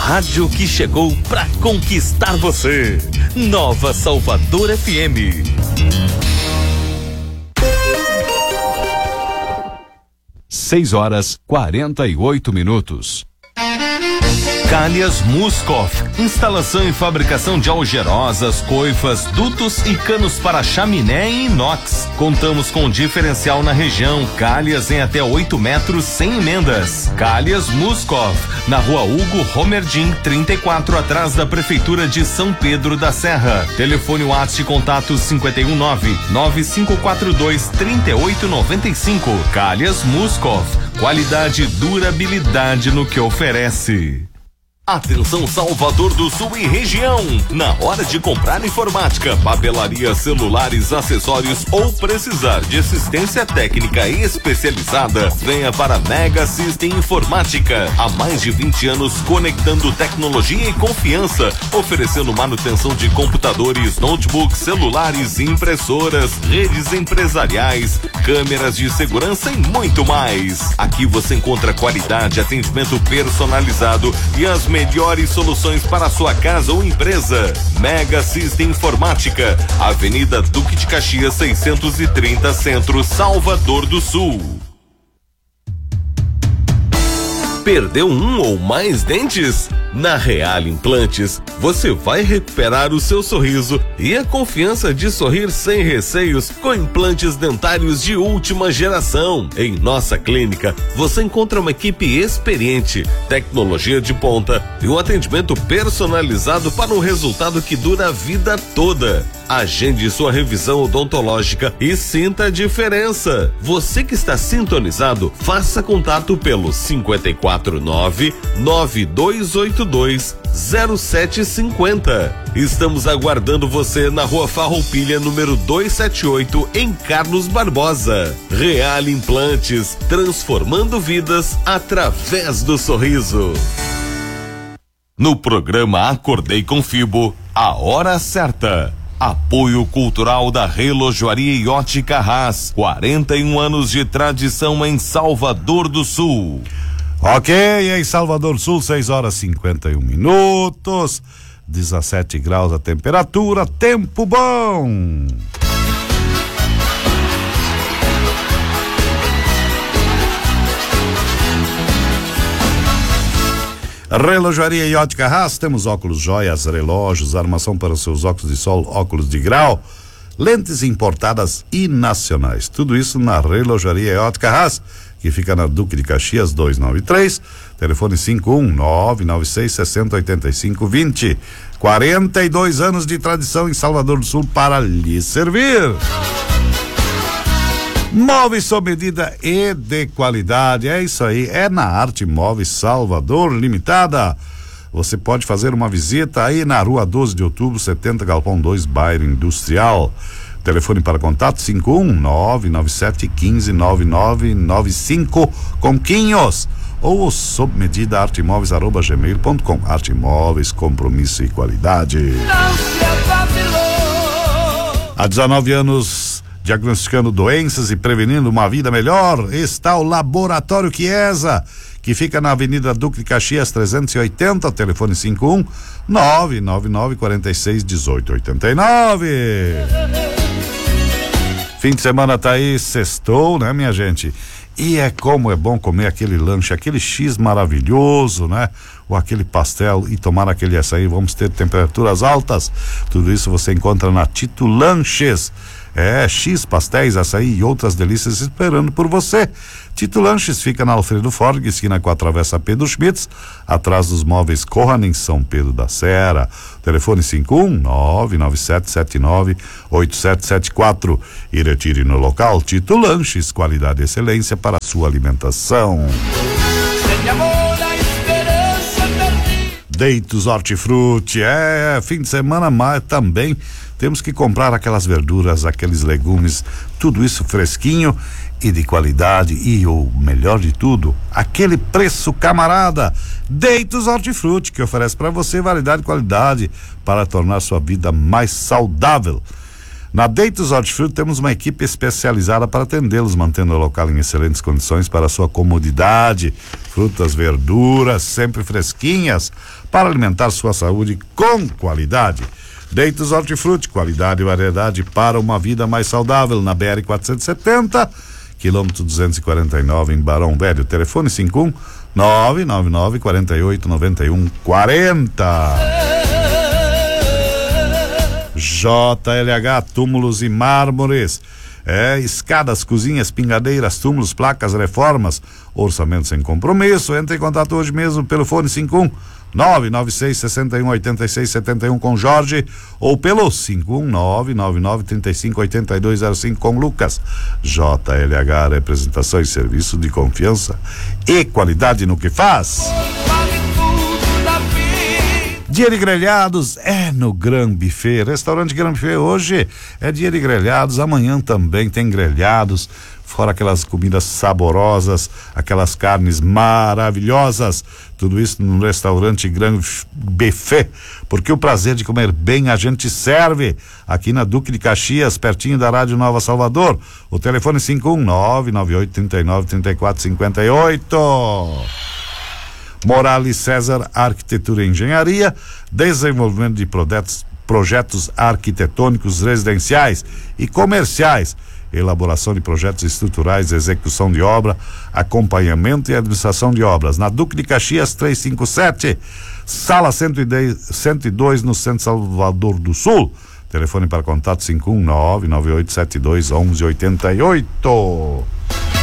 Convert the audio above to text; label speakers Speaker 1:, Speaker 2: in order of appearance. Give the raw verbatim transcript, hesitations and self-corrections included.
Speaker 1: rádio que chegou pra conquistar você. Nova Salvador F M.
Speaker 2: Seis horas, quarenta e oito minutos.
Speaker 1: Calhas Muskov, instalação e fabricação de algerosas, coifas, dutos e canos para chaminé e inox. Contamos com diferencial na região, calhas em até oito metros sem emendas. Calhas Muskov, na rua Hugo Romerdin, trinta e quatro, atrás da Prefeitura de São Pedro da Serra. Telefone WhatsApp contato cinquenta e um nove, nove cinco quatro dois, trinta e oito noventa e cinco. Calhas Muskov, qualidade e durabilidade no que oferece. Atenção Salvador do Sul e região, na hora de comprar informática, papelaria, celulares, acessórios ou precisar de assistência técnica especializada, venha para Mega System Informática. Há mais de vinte anos conectando tecnologia e confiança, oferecendo manutenção de computadores, notebooks, celulares, impressoras, redes empresariais, câmeras de segurança e muito mais. Aqui você encontra qualidade, atendimento personalizado e as melhores soluções para a sua casa ou empresa. Mega System Informática, Avenida Duque de Caxias seiscentos e trinta, Centro, Salvador do Sul. Perdeu um ou mais dentes? Na Real Implantes, você vai recuperar o seu sorriso e a confiança de sorrir sem receios com implantes dentários de última geração. Em nossa clínica, você encontra uma equipe experiente, tecnologia de ponta e um atendimento personalizado para um resultado que dura a vida toda. Agende sua revisão odontológica e sinta a diferença. Você que está sintonizado, faça contato pelo cinquenta e quatro nove, nove dois oito dois, zero sete cinco zero. Estamos aguardando você na Rua Farroupilha, número duzentos e setenta e oito, em Carlos Barbosa. Real Implantes, transformando vidas através do sorriso. No programa Acordei com Fibo, a hora certa. Apoio cultural da Relojoaria e Ótica Haas, quarenta e um anos de tradição em Salvador do Sul.
Speaker 3: Ok, em Salvador do Sul, seis horas e cinquenta e um minutos, dezessete graus a temperatura, tempo bom. Relojoaria e Ótica Haas, temos óculos, joias, relógios, armação para os seus óculos de sol, óculos de grau, lentes importadas e nacionais. Tudo isso na Relojoaria e Ótica Haas, que fica na Duque de Caxias duzentos e noventa e três, telefone cinco um nove nove seis, seis zero oito cinco dois zero. quarenta e dois anos de tradição em Salvador do Sul para lhe servir. Móveis sob medida e de qualidade, é isso aí, é na Arte Móveis Salvador Limitada. Você pode fazer uma visita aí na rua doze de outubro, setenta, Galpão dois, bairro Industrial. Telefone para contato cinco um nove nove sete um cinco nove nove nove cinco com Quinhos, ou sob medida artemóveis arroba gmail ponto com. Arte Móveis, compromisso e qualidade. Há dezenove anos diagnosticando doenças e prevenindo uma vida melhor, está o Laboratório Chiesa, que fica na Avenida Duque de Caxias trezentos e oitenta, telefone cinco um nove nove nove quatro seis um oito oito nove. Fim de semana tá aí, sextou, né, minha gente? E é como é bom comer aquele lanche, aquele X maravilhoso, né? Ou aquele pastel e tomar aquele açaí. Vamos ter temperaturas altas. Tudo isso você encontra na Tito Lanches. É, X, pastéis, açaí e outras delícias esperando por você. Tito Lanches fica na Alfredo Forg, esquina com a Travessa Pedro Schmitz, atrás dos móveis Corran, em São Pedro da Serra. Telefone cinco um nove nove sete sete nove oito sete sete quatro. E retire no local. Tito Lanches, qualidade e excelência para a sua alimentação. Deitos Hortifruti, é, fim de semana, mas também temos que comprar aquelas verduras, aqueles legumes, tudo isso fresquinho e de qualidade, e o melhor de tudo, aquele preço camarada. Deitos Hortifruti, que oferece para você variedade e qualidade para tornar sua vida mais saudável. Na Deitos Hortifruti temos uma equipe especializada para atendê-los, mantendo o local em excelentes condições para a sua comodidade. Frutas, verduras, sempre fresquinhas, para alimentar sua saúde com qualidade. Deitos Hortifruti, qualidade e variedade para uma vida mais saudável, na B R quatrocentos e setenta, quilômetro duzentos e quarenta e nove, em Barão Velho. Telefone cinco um nove nove nove, quatro oito, nove um, quatro zero. J L H Túmulos e Mármores. É, escadas, cozinhas, pingadeiras, túmulos, placas, reformas, orçamento sem compromisso. Entre em contato hoje mesmo pelo fone cinco um nove nove seis, seis um, oito seis sete um com Jorge, ou pelo cinco um nove, nove nove três cinco, oito dois zero cinco com Lucas. J L H, representação e serviço de confiança e qualidade no que faz. Dia de grelhados é no Gran Buffet, restaurante Gran Buffet. Hoje é dia de grelhados, amanhã também tem grelhados, fora aquelas comidas saborosas, aquelas carnes maravilhosas, tudo isso no restaurante Gran Buffet, porque o prazer de comer bem a gente serve, aqui na Duque de Caxias, pertinho da Rádio Nova Salvador. O telefone cinco um nove, nove oito três nove, três quatro cinco oito. Morales César Arquitetura e Engenharia, desenvolvimento de projetos, projetos arquitetônicos residenciais e comerciais, elaboração de projetos estruturais, execução de obra, acompanhamento e administração de obras. Na Duque de Caxias trezentos e cinquenta e sete, sala cento e dois, no Centro Salvador do Sul. Telefone para contato cinco um nove, nove oito sete dois, um um oito oito.